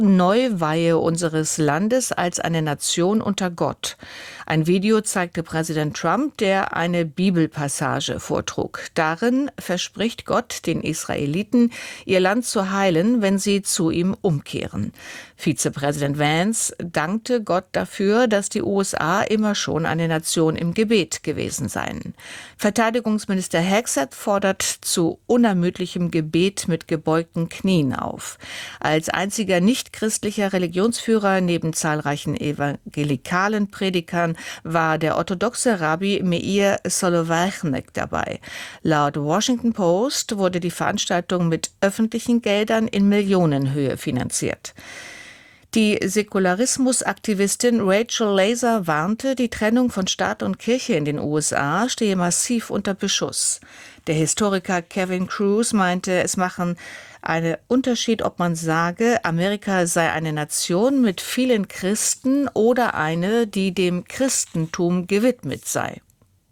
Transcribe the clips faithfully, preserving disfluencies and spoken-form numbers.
Neuweihe unseres Landes als eine Nation unter Gott. Ein Video zeigte Präsident Trump, der eine Bibelpassage vortrug. Darin verspricht Gott den Israeliten, ihr Land zu heilen, wenn sie zu ihm umkehren. Vizepräsident Vance dankte Gott dafür, dass die U S A immer schon eine Nation im Gebet gewesen seien. Verteidigungsminister Hegseth fordert zu unermüdlichem Gebet mit gebeugten Knien auf. Als einziger nicht-christlicher Religionsführer neben zahlreichen evangelikalen Predigern war der orthodoxe Rabbi Meir Soloveichnik dabei. Laut Washington Post wurde die Veranstaltung mit öffentlichen Geldern in Millionenhöhe finanziert. Die Säkularismusaktivistin Rachel Laser warnte, die Trennung von Staat und Kirche in den U S A stehe massiv unter Beschuss. Der Historiker Kevin Kruse meinte, es mache einen Unterschied, ob man sage, Amerika sei eine Nation mit vielen Christen oder eine, die dem Christentum gewidmet sei.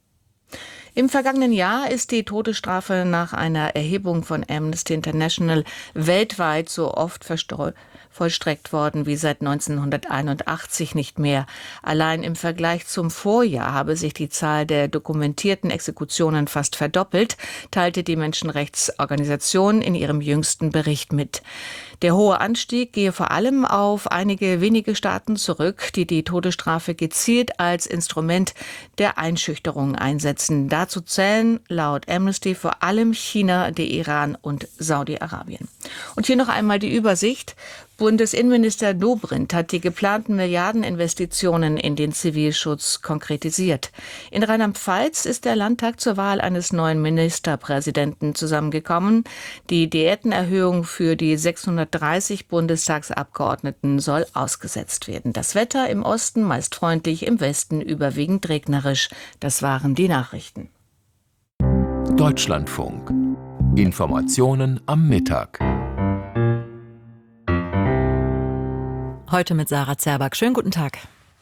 Im vergangenen Jahr ist die Todesstrafe nach einer Erhebung von Amnesty International weltweit so oft verstreut vollstreckt worden wie seit neunzehnhunderteinundachtzig nicht mehr. Allein im Vergleich zum Vorjahr habe sich die Zahl der dokumentierten Exekutionen fast verdoppelt, teilte die Menschenrechtsorganisation in ihrem jüngsten Bericht mit. Der hohe Anstieg gehe vor allem auf einige wenige Staaten zurück, die die Todesstrafe gezielt als Instrument der Einschüchterung einsetzen. Dazu zählen laut Amnesty vor allem China, der Iran und Saudi-Arabien. Und hier noch einmal die Übersicht. Bundesinnenminister Dobrindt hat die geplanten Milliardeninvestitionen in den Zivilschutz konkretisiert. In Rheinland-Pfalz ist der Landtag zur Wahl eines neuen Ministerpräsidenten zusammengekommen. Die Diätenerhöhung für die sechshundertdreißig Bundestagsabgeordneten soll ausgesetzt werden. Das Wetter im Osten meist freundlich, im Westen überwiegend regnerisch. Das waren die Nachrichten. Deutschlandfunk. Informationen am Mittag. Heute mit Sarah Zerback. Schönen guten Tag.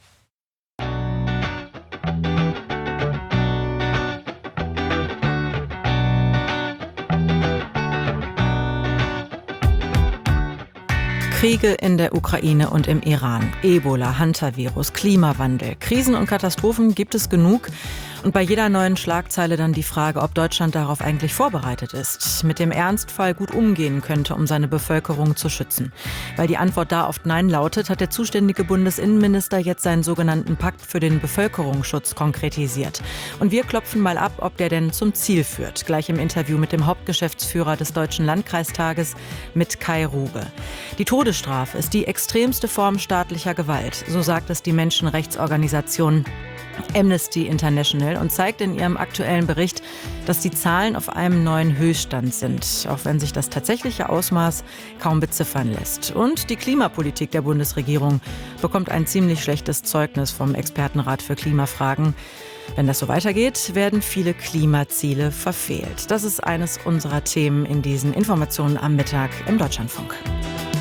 Kriege in der Ukraine und im Iran, Ebola, Hantavirus, Klimawandel, Krisen und Katastrophen gibt es genug. Und bei jeder neuen Schlagzeile dann die Frage, ob Deutschland darauf eigentlich vorbereitet ist, mit dem Ernstfall gut umgehen könnte, um seine Bevölkerung zu schützen. Weil die Antwort da oft Nein lautet, hat der zuständige Bundesinnenminister jetzt seinen sogenannten Pakt für den Bevölkerungsschutz konkretisiert. Und wir klopfen mal ab, ob der denn zum Ziel führt. Gleich im Interview mit dem Hauptgeschäftsführer des Deutschen Landkreistages, mit Kai Ruge. Die Todesstrafe ist die extremste Form staatlicher Gewalt, so sagt es die Menschenrechtsorganisation Amnesty International und zeigt in ihrem aktuellen Bericht, dass die Zahlen auf einem neuen Höchststand sind, auch wenn sich das tatsächliche Ausmaß kaum beziffern lässt. Und die Klimapolitik der Bundesregierung bekommt ein ziemlich schlechtes Zeugnis vom Expertenrat für Klimafragen. Wenn das so weitergeht, werden viele Klimaziele verfehlt. Das ist eines unserer Themen in diesen Informationen am Mittag im Deutschlandfunk.